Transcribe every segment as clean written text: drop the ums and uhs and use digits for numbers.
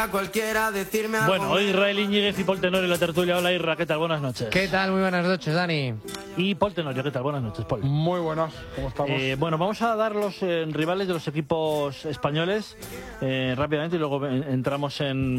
Cualquiera decirme algo. Bueno, hoy Israel Íñiguez y Pol Tenorio en la tertulia. Hola Irra, ¿qué tal? Buenas noches. ¿Qué tal? Muy buenas noches, Dani. Y Pol Tenorio, ¿qué tal? Buenas noches, Pol. Muy buenas, ¿cómo estamos? Bueno, vamos a dar los rivales de los equipos españoles rápidamente y luego entramos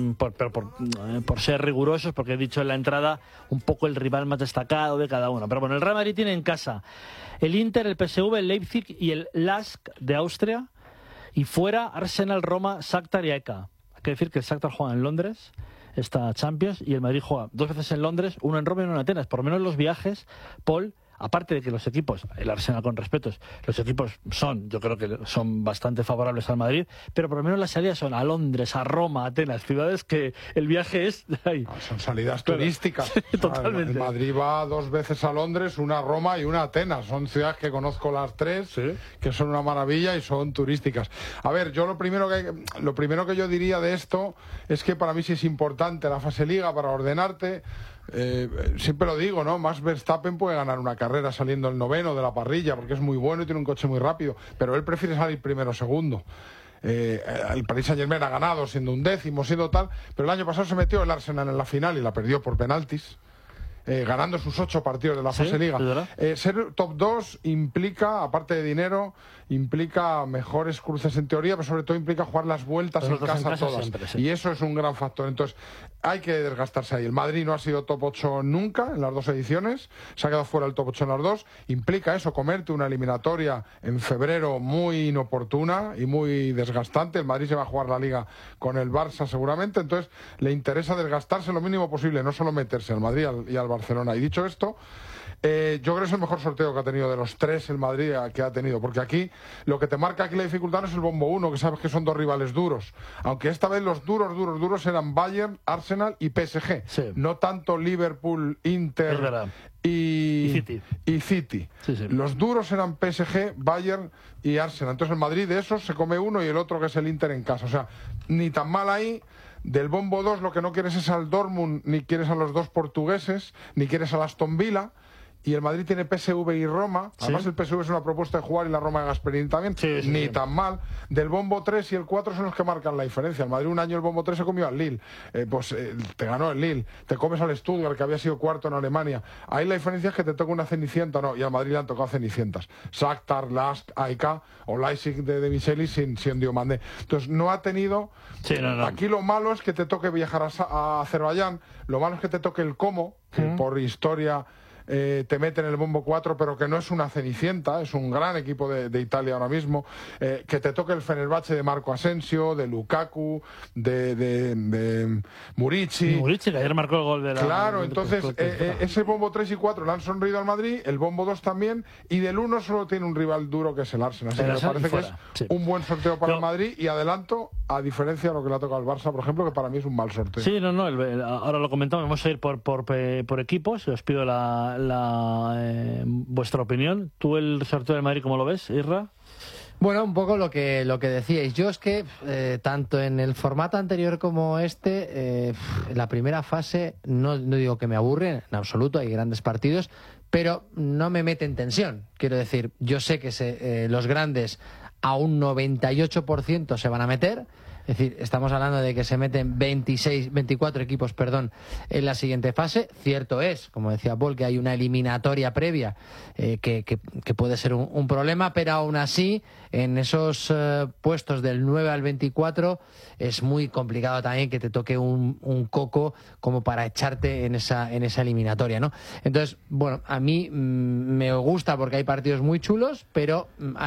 por ser rigurosos, porque he dicho en la entrada un poco el rival más destacado de cada uno. Pero bueno, el Real Madrid tiene en casa el Inter, el PSV, el Leipzig y el LASK de Austria, y fuera Arsenal, Roma, Shakhtar y AEK. Hay que decir que el Shakhtar juega en Londres, esta Champions, y el Madrid juega 2 veces en Londres, uno en Roma y uno en Atenas. Por lo menos los viajes, Paul, aparte de que los equipos, el Arsenal con respetos, los equipos yo creo que son bastante favorables al Madrid, pero por lo menos las salidas son a Londres, a Roma, a Atenas, ciudades que el viaje es... Son salidas turísticas. Totalmente. El Madrid va 2 veces a Londres, una a Roma y una a Atenas. Son ciudades que conozco las 3, ¿sí?, que son una maravilla y son turísticas. A ver, yo lo primero que yo diría de esto es que para mí sí es importante la fase Liga para ordenarte. Siempre lo digo, ¿no? Max Verstappen puede ganar una carrera saliendo el 9º de la parrilla porque es muy bueno y tiene un coche muy rápido, pero él prefiere salir primero o segundo. El Paris Saint-Germain ha ganado siendo un 10º, siendo tal, pero el año pasado se metió el Arsenal en la final y la perdió por penaltis, ganando sus 8 partidos de la fase Liga. Ser top 2 implica, aparte de dinero, implica mejores cruces en teoría, pero sobre todo implica jugar las vueltas en casa todas. Siempre, sí. Y eso es un gran factor. Entonces, hay que desgastarse ahí. El Madrid no ha sido top 8 nunca en las 2 ediciones, se ha quedado fuera del top 8 en las 2. Implica eso, comerte una eliminatoria en febrero muy inoportuna y muy desgastante. El Madrid se va a jugar la Liga con el Barça seguramente, entonces le interesa desgastarse lo mínimo posible, no solo meterse al Madrid y al Barcelona. Y dicho esto, yo creo que es el mejor sorteo que ha tenido de los 3 el Madrid que ha tenido, porque aquí lo que te marca aquí la dificultad no es el bombo 1, que sabes que son 2 rivales duros, aunque esta vez los duros eran Bayern, Arsenal y PSG, sí, no tanto Liverpool, Inter y City. Sí. Los duros eran PSG, Bayern y Arsenal. Entonces el Madrid de esos se come uno y el otro, que es el Inter, en casa. O sea, ni tan mal ahí. Del bombo 2 lo que no quieres es al Dortmund, ni quieres a los 2 portugueses, ni quieres al Aston Villa. Y el Madrid tiene PSV y Roma. Además, el PSV es una propuesta de jugar y la Roma de Gasperini también. Ni tan mal. Del bombo 3 y el 4 son los que marcan la diferencia. El Madrid un año el bombo 3 se comió al Lille. Te ganó el Lille. Te comes al Stuttgart, que había sido 4º en Alemania. Ahí la diferencia es que te toca una cenicienta, no. Y al Madrid le han tocado cenicientas. Shakhtar, LASK, AEK o Leipzig de Michelis sin Diomandé. Entonces, no ha tenido... Aquí lo malo es que te toque viajar a Azerbaiyán. Lo malo es que te toque el Como, que por historia... te mete en el bombo 4, pero que no es una cenicienta, es un gran equipo de Italia ahora mismo, que te toque el Fenerbahce de Marco Asensio, de Lukaku, de Murici, que ayer marcó el gol de la... Claro, entonces ese bombo 3 y 4 le han sonreído al Madrid, el bombo 2 también, y del 1 solo tiene un rival duro que es el Arsenal. Así que me parece que es un buen sorteo para el Madrid, y adelanto, a diferencia de lo que le ha tocado al Barça, por ejemplo, que para mí es un mal sorteo. Sí, ahora lo comentamos, vamos a ir por equipos, os pido vuestra opinión. ¿Tú el sorteo del Madrid cómo lo ves, Irra? Bueno, un poco lo que decíais. Yo es que tanto en el formato anterior como la primera fase no digo que me aburre en absoluto, hay grandes partidos, pero no me mete en tensión. Quiero decir, yo sé que los grandes a un 98% se van a meter. Es decir, estamos hablando de que se meten 24 equipos, en la siguiente fase. Cierto es, como decía Paul, que hay una eliminatoria previa que puede ser un problema, pero aún así, en esos puestos del 9 al 24, es muy complicado también que te toque un coco como para echarte en esa eliminatoria, ¿no? Entonces, bueno, a mí me gusta porque hay partidos muy chulos, pero